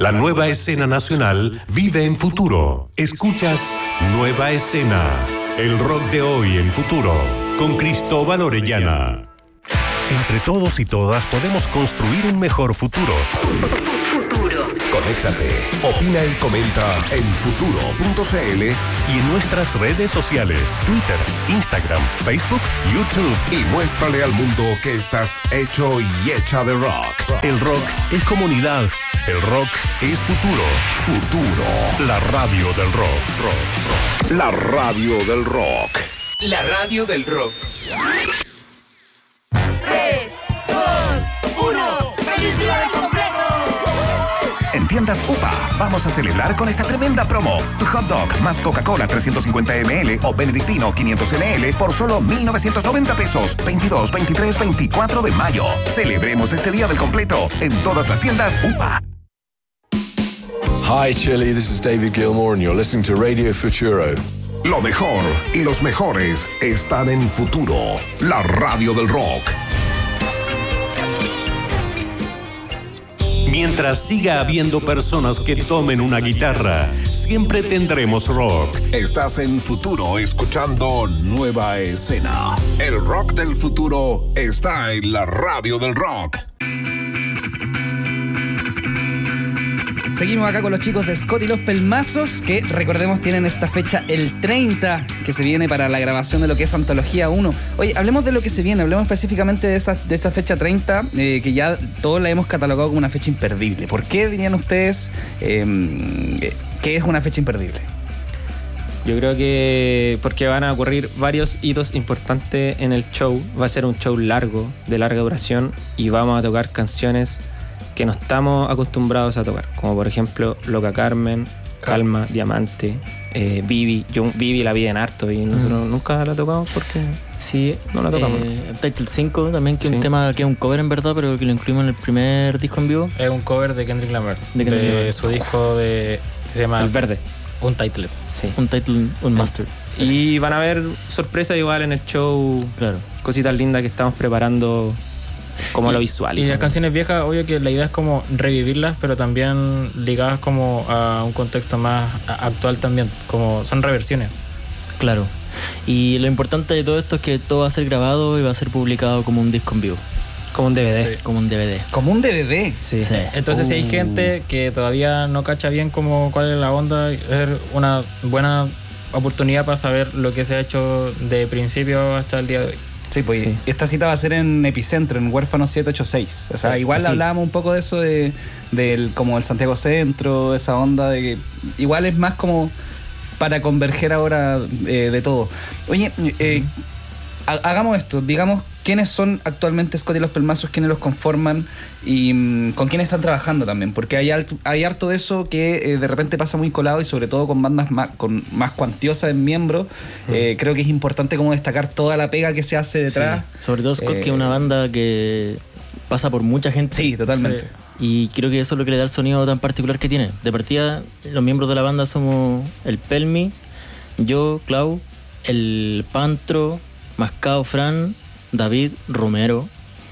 La nueva escena nacional vive en Futuro. Escuchas Nueva Escena, el rock de hoy en Futuro, con Cristóbal Orellana. Entre todos y todas podemos construir un mejor futuro. Futuro. Conéctate, opina y comenta en futuro.cl y en nuestras redes sociales, Twitter, Instagram, Facebook, YouTube. Y muéstrale al mundo que estás hecho y hecha de rock. El rock es comunidad. El rock es futuro. Futuro. La radio del rock. La radio del rock. La radio del rock. 3, 2, 1. ¡Feliz día del completo! En tiendas UPA, vamos a celebrar con esta tremenda promo. Tu hot dog más Coca-Cola 350 ml o Benedictino 500 ml por solo 1,990 pesos. 22, 23, 24 de mayo. Celebremos este día del completo en todas las tiendas UPA. Hi Chile, this is David Gilmour and you're listening to Radio Futuro. Lo mejor y los mejores están en Futuro, la radio del rock. Mientras siga habiendo personas que tomen una guitarra, siempre tendremos rock. Estás en Futuro escuchando Nueva Escena. El rock del futuro está en la radio del rock. Seguimos acá con los chicos de Scott y los Pelmazos, que recordemos tienen esta fecha el 30, que se viene para la grabación de lo que es Antología 1. Oye, hablemos de lo que se viene, hablemos específicamente de esa fecha 30, que ya todos la hemos catalogado como una fecha imperdible. ¿Por qué dirían ustedes que es una fecha imperdible? Yo creo que porque van a ocurrir varios hitos importantes en el show. Va a ser un show largo, de larga duración, y vamos a tocar canciones que no estamos acostumbrados a tocar, como por ejemplo Loca Carmen, Calma, Diamante, Vivi la vi en harto y nosotros nunca la tocamos porque sí, no la tocamos. Title 5 también, que es un tema que es un cover en verdad, pero que lo incluimos en el primer disco en vivo. Es un cover de Kendrick Lamar, de su disco que se llama El Verde. Untitled. Sí. Untitled, Unmastered. Y van a haber sorpresas igual en el show, claro, cositas lindas que estamos preparando, como lo visual. Y las canciones viejas, obvio que la idea es como revivirlas, pero también ligadas como a un contexto más actual también, como son reversiones. Claro. Y lo importante de todo esto es que todo va a ser grabado y va a ser publicado como un disco en vivo. Como un DVD. Sí. Como un DVD. Como un DVD. Sí. Entonces si hay gente que todavía no cacha bien cuál es la onda, es una buena oportunidad para saber lo que se ha hecho de principio hasta el día de hoy. Sí, pues sí. Esta cita va a ser en Epicentro, en Huérfano 786. O sea, igual hablábamos un poco de eso como el Santiago Centro, esa onda de que igual es más como para converger ahora de todo. Oye, hagamos esto, digamos quiénes son actualmente Scott y los Pelmazos, quiénes los conforman y con quiénes están trabajando también, porque hay harto de eso que de repente pasa muy colado y sobre todo con bandas con más cuantiosas en miembros. Creo que es importante como destacar toda la pega que se hace detrás. Sí. Sobre todo Scott, que es una banda que pasa por mucha gente. Sí, totalmente. Sí. Y creo que eso es lo que le da el sonido tan particular que tiene. De partida, los miembros de la banda somos el Pelmi, yo, Clau, el Pantro, Mascao Fran, David Romero,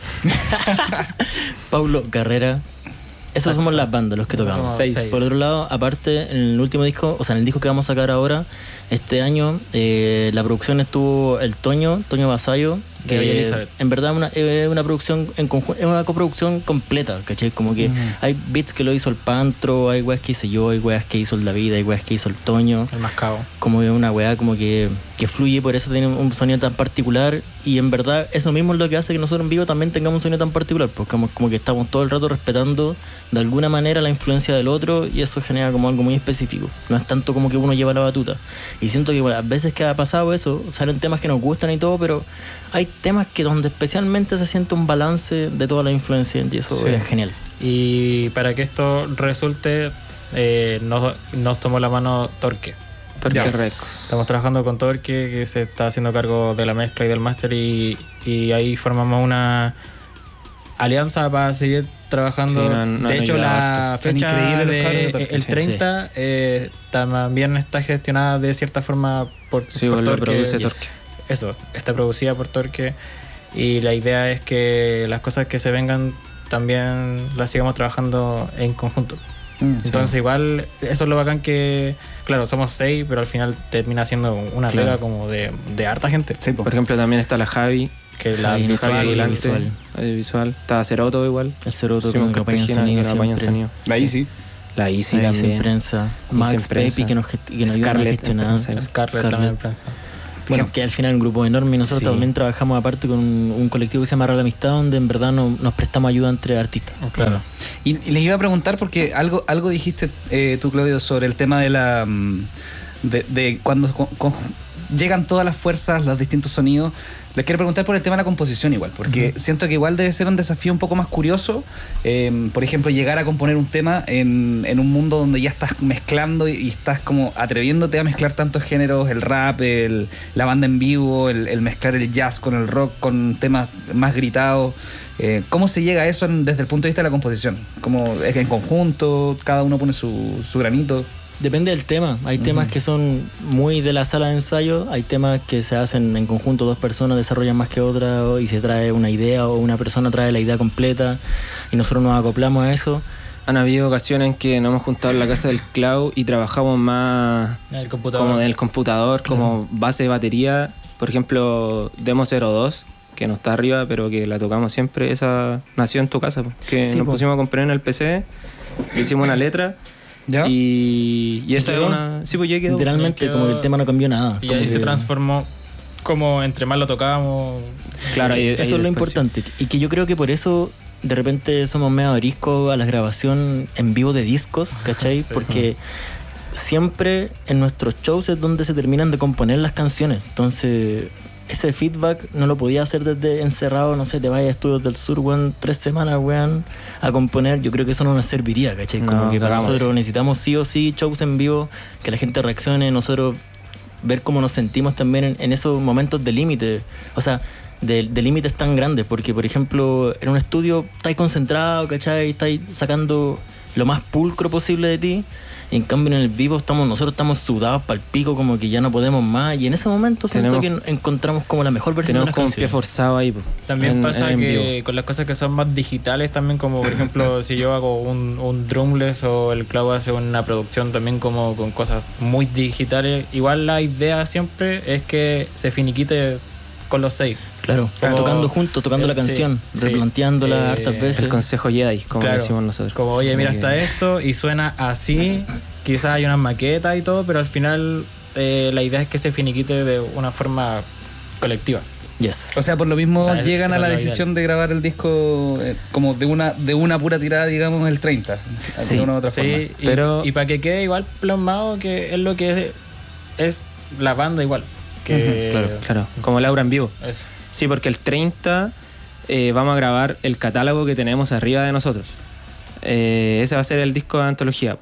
Paulo Carrera. Esos somos las bandas, los que tocamos. 6. Por otro lado, aparte, en el último disco, o sea, en el disco que vamos a sacar ahora, este año, la producción estuvo el Toño Vasallo, que en verdad es una producción en conjunto, es una coproducción completa, ¿cachai? Como que hay beats que lo hizo el Pantro, hay weas que hice yo, hay weas que hizo el David, hay weas que hizo el Toño. El Mascao. Como una wea como que fluye, por eso tiene un sonido tan particular, y en verdad eso mismo es lo que hace que nosotros en vivo también tengamos un sonido tan particular, porque como que estamos todo el rato respetando de alguna manera la influencia del otro, y eso genera como algo muy específico. No es tanto como que uno lleva la batuta. Y siento que bueno, a veces que ha pasado eso, salen temas que nos gustan y todo, pero hay temas que donde especialmente se siente un balance de toda la influencia, y eso es genial. Y para que esto resulte, nos tomó la mano Torque Rex. Estamos trabajando con Torque, que se está haciendo cargo de la mezcla y del máster, y ahí formamos una alianza para seguir trabajando. Sí, de hecho, la fecha el 30 también está gestionada de cierta forma por Torque. Produce Torque. Eso, está producida por Torque, y la idea es que las cosas que se vengan también las sigamos trabajando en conjunto. Entonces igual eso es lo bacán que, claro, somos 6, pero al final termina siendo una pega como de harta gente. Sí, por ejemplo, también está la Javi, que es la visual. Está Ceroto igual. El Ceroto que nos acompaña en sonido. La Easy. La Easy también. En prensa. Max Pepi que nos ayuda a gestionar. Scarlett también en prensa. Bueno, que al final es un grupo enorme y nosotros también trabajamos aparte con un colectivo que se llama Real Amistad, donde en verdad nos prestamos ayuda entre artistas. Claro. Y les iba a preguntar, porque algo dijiste tú, Claudio, sobre el tema de la de cuando llegan todas las fuerzas, los distintos sonidos. Les quiero preguntar por el tema de la composición igual, porque siento que igual debe ser un desafío un poco más curioso, por ejemplo, llegar a componer un tema en un mundo donde ya estás mezclando y estás como atreviéndote a mezclar tantos géneros, el rap, la banda en vivo, el mezclar el jazz con el rock, con temas más gritados. ¿Cómo se llega a eso desde el punto de vista de la composición? ¿Cómo es en conjunto? ¿Cada uno pone su granito? Depende del tema. Hay temas que son muy de la sala de ensayo, hay temas que se hacen en conjunto, 2 personas desarrollan más que otra y se trae una idea o una persona trae la idea completa y nosotros nos acoplamos a eso. Han habido ocasiones en que nos hemos juntado en la casa del Clau y trabajamos más como del computador, como base de batería. Por ejemplo, Demo 02, que no está arriba, pero que la tocamos siempre, esa nació en tu casa, que nos pusimos a componer en el PC, hicimos una letra. ¿Ya? Y esa es una... Sí, pues ya quedó. Literalmente, como que el tema no cambió nada. Y ahí se transformó, como entre más lo tocábamos. Claro, eso es lo importante. Y que yo creo que por eso de repente somos medio ariscos a la grabación en vivo de discos, ¿cachai? Sí. Porque siempre en nuestros shows es donde se terminan de componer las canciones. Entonces, ese feedback no lo podía hacer desde encerrado, no sé, te vayas a Estudios del Sur, weón, 3 semanas, weón, a componer. Yo creo que eso no nos serviría, ¿cachai? Como que para nosotros necesitamos sí o sí shows en vivo, que la gente reaccione, nosotros ver cómo nos sentimos también en esos momentos de límite. O sea, de límites tan grandes, porque por ejemplo, en un estudio estáis concentrado, ¿cachai? Estáis sacando lo más pulcro posible de ti. En cambio en el vivo nosotros estamos sudados para el pico, como que ya no podemos más, y en ese momento siento que encontramos como la mejor versión de las canciones. Tenemos como un pie forzado ahí. También pasa que con las cosas que son más digitales también, como por ejemplo si yo hago un drumless o el Clau hace una producción también como con cosas muy digitales, igual la idea siempre es que se finiquite con los 6. Claro, tocando juntos, tocando la canción, replanteándola hartas veces. El consejo Jedi, como decimos nosotros. Como, oye, mira, está esto y suena así, quizás hay unas maquetas y todo, pero al final la idea es que se finiquite de una forma colectiva. Yes. O sea, por lo mismo llegan a la decisión de grabar el disco como de una pura tirada, digamos, el 30. Sí, de una u otra forma. Pero y para que quede igual plasmado que es lo que es la banda igual. Claro, como Laura en vivo. Eso. Sí, porque el 30 vamos a grabar el catálogo que tenemos arriba de nosotros. Ese va a ser el disco de antología,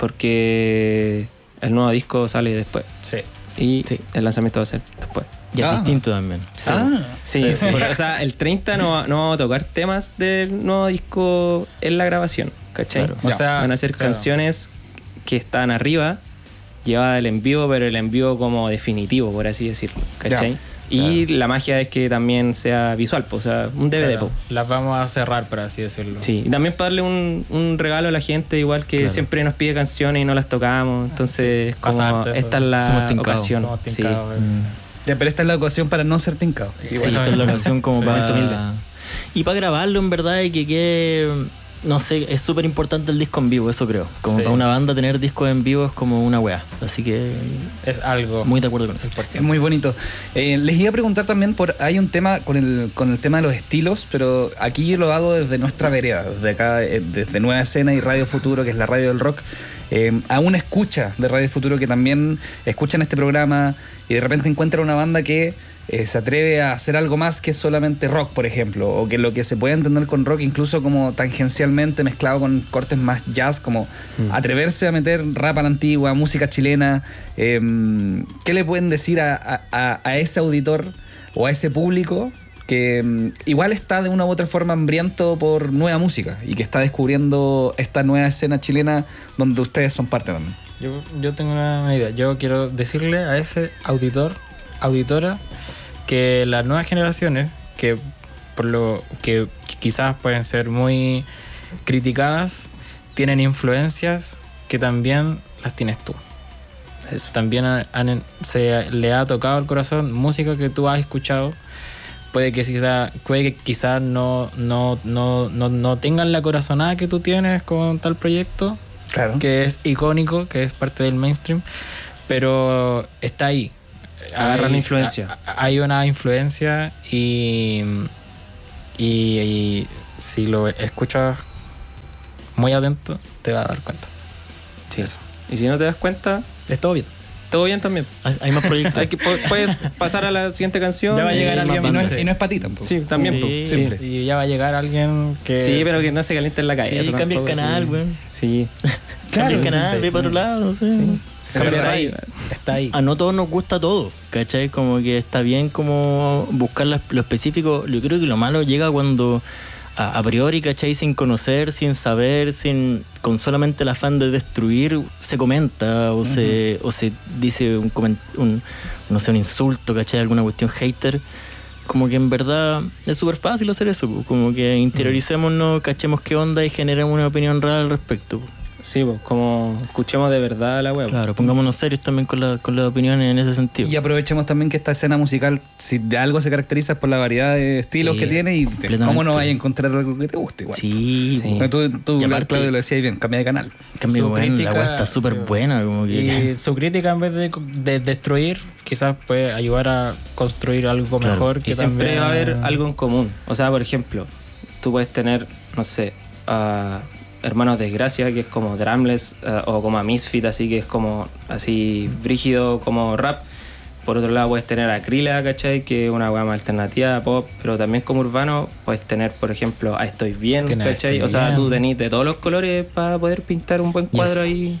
porque el nuevo disco sale después. Sí. Y el lanzamiento va a ser después. Y es distinto también. Sí. O sea, el 30 no vamos a tocar temas del nuevo disco en la grabación, ¿cachai? Claro. O sea, van a ser canciones que están arriba, llevadas del en vivo, pero el en vivo como definitivo, por así decirlo, ¿cachai? Y la magia es que también sea visual, o sea, un DVD. Las vamos a cerrar, por así decirlo. Sí, y también para darle un regalo a la gente, igual que siempre nos pide canciones y no las tocamos. Entonces, como esta es la ocasión. Ya, pero esta es la ocasión para no ser tincado. Esta es la ocasión como para... Y para grabarlo, en verdad, y que quede... No sé, es súper importante el disco en vivo, eso creo. Como para una banda tener discos en vivo es como una weá. Así que... es algo... Muy de acuerdo con eso. Es muy bonito. Les iba a preguntar también hay un tema con el tema de los estilos, pero aquí yo lo hago desde nuestra vereda, desde acá, desde Nueva Escena y Radio Futuro, que es la radio del rock. A una escucha de Radio Futuro que también escuchan este programa y de repente encuentra una banda que se atreve a hacer algo más que solamente rock, por ejemplo, o que lo que se puede entender con rock incluso como tangencialmente mezclado con cortes más jazz, como atreverse a meter rap a la antigua, música chilena. ¿Qué le pueden decir a ese auditor o a ese público que igual está de una u otra forma hambriento por nueva música y que está descubriendo esta nueva escena chilena donde ustedes son parte también? Yo tengo una idea. Yo quiero decirle a ese auditora, que las nuevas generaciones, que por lo que quizás pueden ser muy criticadas, tienen influencias que también las tienes tú. También se le ha tocado el corazón música que tú has escuchado. Puede que quizás no tengan la corazonada que tú tienes con tal proyecto, claro, que es icónico, que es parte del mainstream, pero está ahí. Agarran influencia. Hay una influencia y si lo escuchas muy atento, te vas a dar cuenta. Sí. Eso. Y si no te das cuenta, es todo bien. Todo bien también. Hay más proyectos. Puedes pasar a la siguiente canción. Ya va a llegar alguien y no es para ti tampoco. Sí, también. Sí. Y ya va a llegar alguien que... Sí, pero que no se caliente en la calle. Sí, cambia el canal, güey. Sí. Cambia el canal, ve para otro lado, no sé. Sí. Está ahí. A no todos nos gusta todo, ¿cachai? Como que está bien como buscar lo específico. Yo creo que lo malo llega cuando a priori, ¿cachai? Sin conocer, sin saber, con solamente el afán de destruir, se comenta o se dice un insulto, ¿cachai? Alguna cuestión hater. Como que en verdad es súper fácil hacer eso, como que interioricémonos, cachemos qué onda y generemos una opinión real al respecto. Sí, pues como escuchemos de verdad la web. Claro, pongámonos serios también con las opiniones en ese sentido. Y aprovechemos también que esta escena musical, si de algo se caracteriza, es por la variedad de estilos que tiene y cómo no vayas a encontrar algo que te guste igual. Sí. Tú y aparte, Claudio, lo decías bien, cambia de canal. La web está súper buena. Como que... Y su crítica, en vez de destruir, quizás puede ayudar a construir algo mejor. Que y siempre va a haber algo en común. O sea, por ejemplo, tú puedes tener, no sé, Hermanos Desgracia, que es como drumless, o como a Misfit, así que es como así brígido como rap. Por otro lado puedes tener a Akrila, ¿cachai? Que es una weá más alternativa, pop, pero también como urbano puedes tener, por ejemplo, a Estoy Bien, ¿cachai? O sea, tú tenés de todos los colores para poder pintar un buen cuadro ahí.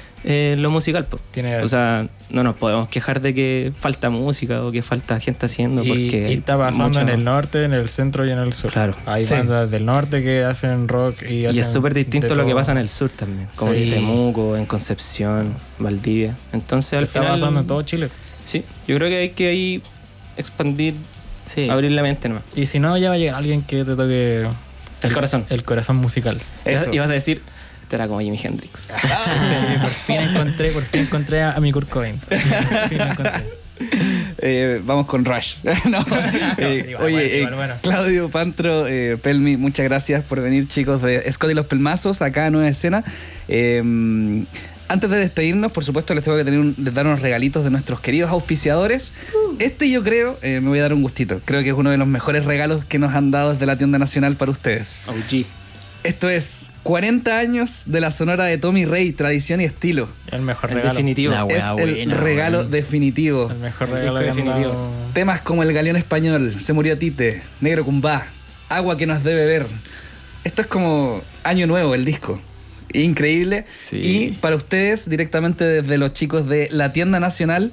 Lo musical, pues. O sea, no nos podemos quejar de que falta música o que falta gente haciendo, porque y está pasando en el norte, en el centro y en el sur. Claro. Hay bandas del norte que hacen rock y es súper distinto lo que pasa en el sur también, como en Temuco, en Concepción, Valdivia. Entonces al final está pasando en todo Chile. Sí, yo creo que hay que ahí expandir, abrir la mente nomás. Y si no, ya va a llegar alguien que te toque el corazón. El corazón musical. Eso. Y vas a decir, era como Jimi Hendrix. Por fin encontré a mi Kurt Cobain. Por fin lo encontré. Vamos con Rush. Bueno. Claudio, Pantro, Pelmi, muchas gracias por venir, chicos de Scott y los Pelmazos, acá a Nueva Escena. Antes de despedirnos, por supuesto, les tengo que dar unos regalitos de nuestros queridos auspiciadores. Yo creo, me voy a dar un gustito. Creo que es uno de los mejores regalos que nos han dado desde la tienda nacional para ustedes. OG. Esto es 40 años de la Sonora de Tommy Rey, tradición y estilo. El mejor regalo. Definitivo. El regalo definitivo. El mejor regalo definitivo. Temas como El Galeón Español, Se Murió Tite, Negro Cumbá, Agua que nos debe ver. Esto es como Año Nuevo, el disco. Increíble. Sí. Y para ustedes, directamente desde los chicos de la tienda nacional,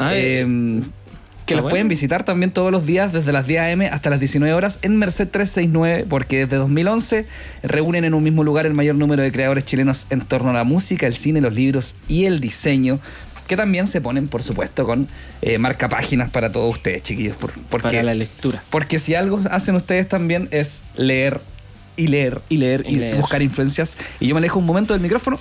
que los pueden visitar también todos los días desde las 10 a.m. hasta las 19 horas en Merced 369, porque desde 2011 reúnen en un mismo lugar el mayor número de creadores chilenos en torno a la música, el cine, los libros y el diseño, que también se ponen, por supuesto, con marcapáginas para todos ustedes, chiquillos. Para la lectura. Porque si algo hacen ustedes también es leer y buscar influencias. Y yo me alejo un momento del micrófono.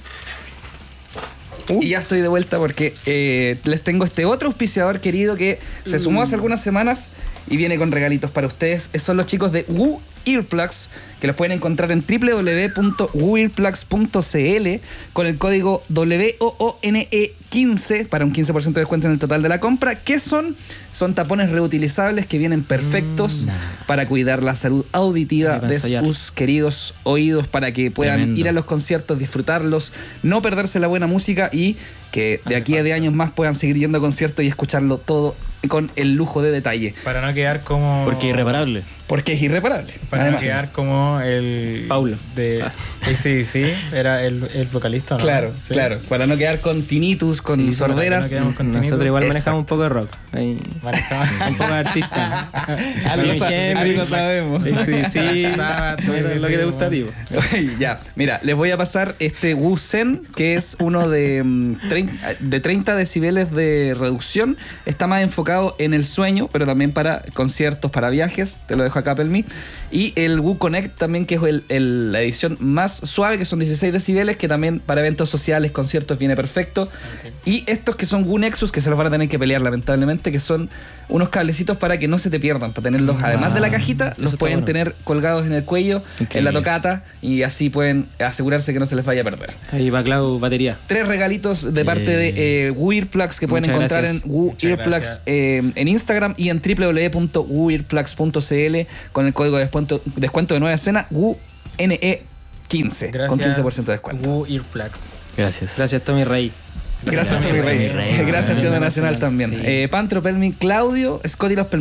Y ya estoy de vuelta porque les tengo este otro auspiciador querido que se sumó hace algunas semanas y viene con regalitos para ustedes. Son los chicos de Woo Earplugs, que los pueden encontrar en www.wooearplugs.cl con el código WOONE15 para un 15% de descuento en el total de la compra. ¿Qué son? Son tapones reutilizables que vienen perfectos para cuidar la salud auditiva de sus queridos oídos, para que puedan ir a los conciertos, disfrutarlos, no perderse la buena música y que de aquí a 10 años más puedan seguir yendo a conciertos y escucharlo todo con el lujo de detalle. Para no quedar como... Porque es irreparable. Porque es irreparable. Para no quedar como el... Paulo. Sí, era el vocalista, ¿no? Claro, sí. Claro. Para no quedar con tinnitus, con sorderas. Nosotros igual manejamos un poco de rock. Manejamos un poco de artista. Algo sabemos. Sí, lo que te gusta a ti. Ya, mira, les voy a pasar este Woo Zen, que es uno de 30 decibeles de reducción. Está más enfocado en el sueño, pero también para conciertos, para viajes. Te lo dejo acá, Pelmi. Y el Woo Connect también, que es la edición más suave, que son 16 decibeles, que también para eventos sociales, conciertos, viene perfecto. Y estos que son Woo Nexus, que se los van a tener que pelear lamentablemente, que son unos cablecitos para que no se te pierdan, para tenerlos además de la cajita, los pueden tener colgados en el cuello, en la tocata, y así pueden asegurarse que no se les vaya a perder. Ahí va Clau, batería. 3 regalitos de parte de Woo Earplugs que pueden encontrar en Woo Earplugs en Instagram y en www.wooearplugs.cl con el código de descuento de nueva escena WNE15 con 15% de descuento. Woo Earplugs. Gracias Tommy Rey. Gracias Tommy Rey. Gracias Tienda Nacional también. Sí. Pantro, Pelmin, Claudio, Scotty Los